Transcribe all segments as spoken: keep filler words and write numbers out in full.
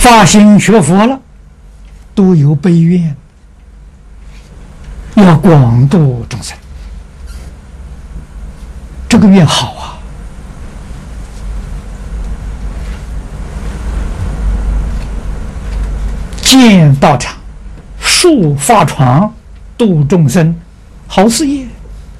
发心学佛了，都有悲愿，要广度众生，这个愿好啊。建道场，树法床，度众生，好事业。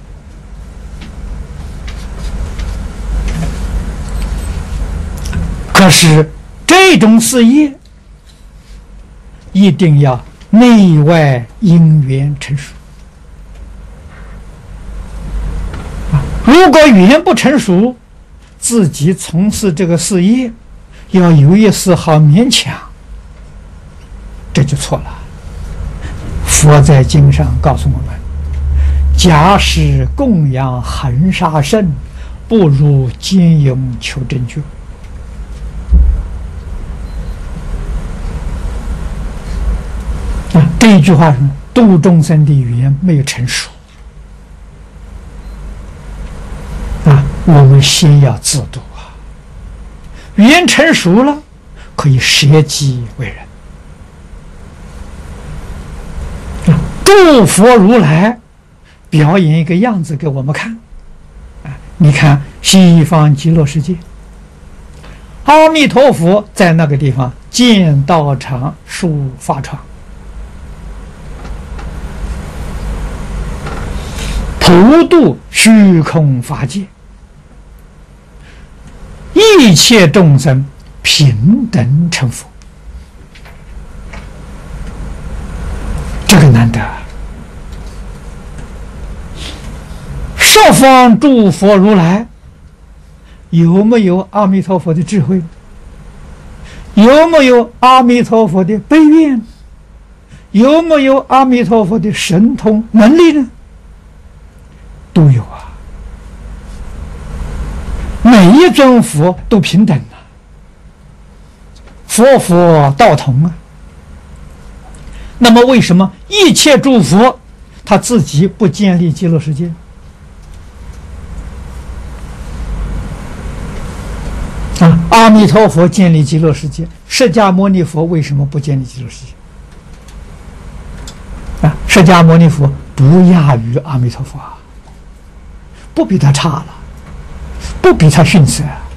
可是这种事业一定要内外因缘成熟。如果缘不成熟，自己从事这个事业，要有一丝毫勉强，这就错了。佛在经上告诉我们：假使供养恒沙圣，不如兼勇求真觉。啊，这一句话是度众生的缘没有成熟啊，我们先要自度啊。缘成熟了，可以舍己为人。诸佛如来表演一个样子给我们看啊！你看西方极乐世界，阿弥陀佛在那个地方建道场、树法床，普度虚空法界，一切众生平等成佛，这个难得。十方诸佛如来有没有阿弥陀佛的智慧？有没有阿弥陀佛的悲愿？有没有阿弥陀佛的神通能力呢？都有啊！每一尊佛都平等啊，佛佛道同啊。那么为什么一切诸佛他自己不建立极乐世界？啊，阿弥陀佛建立极乐世界，释迦牟尼佛为什么不建立极乐世界？啊，释迦牟尼佛不亚于阿弥陀佛啊，不比他差了，不比他逊色啊。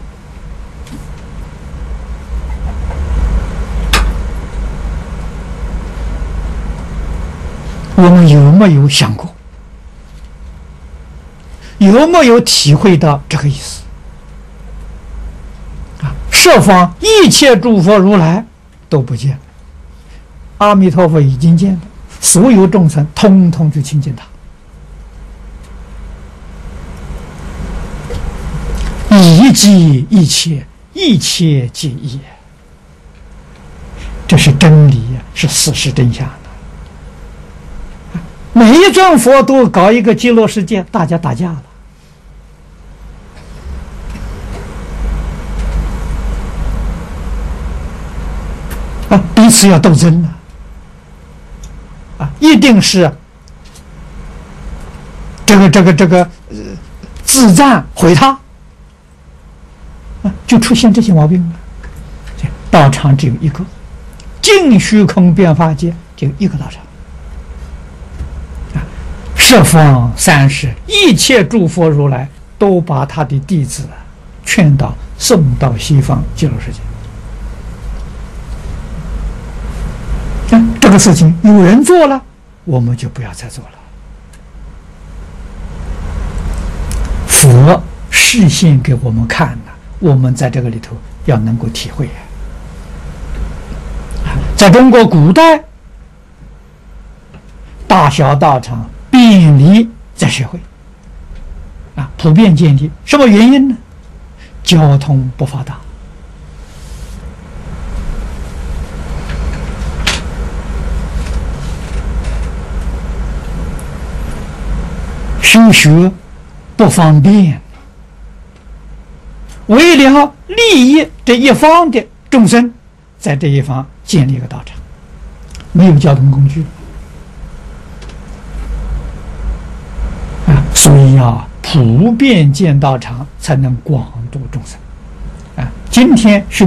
我们有没有想过？有没有体会到这个意思？十方一切诸佛如来都不见，阿弥陀佛已经见了，所有众生通通去亲近他，一即一切，一切即一，这是真理，是事实真相的。每一尊佛都搞一个极乐世界，大家打架了。啊，彼此要斗争了，啊，一定是这个这个这个呃自赞毁他，啊，就出现这些毛病了。道场只有一个，净虚空变法界只有一个道场，啊，十方三世一切诸佛如来都把他的弟子劝导送到西方极乐世界。这个事情有人做了，我们就不要再做了。佛示现给我们看了，我们在这个里头要能够体会。在中国古代，大小道场遍离在社会，啊，普遍建立。什么原因呢？交通不发达。修学不方便，为了利益这一方的众生，在这一方建立一个道场，没有交通工具啊，所以要普遍建道场，才能广度众生啊。今天是